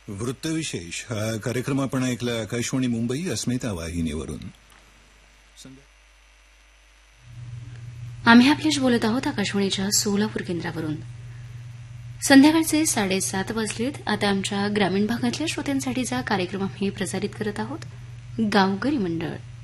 वृत्तविशेष हा कार्यक्रम आपण ऐकला आकाशवाणी मुंबई अस्मिता वाहिनीवरून. आम्ही आपल्याशी बोलत आहोत आकाशवाणीच्या सोलापूर केंद्रावरून. संध्याकाळचे 7:30 वाजलेत. आता आमच्या ग्रामीण भागातल्या श्रोत्यांसाठीचा कार्यक्रम आम्ही प्रसारित करत आहोत गावकरी मंडळ.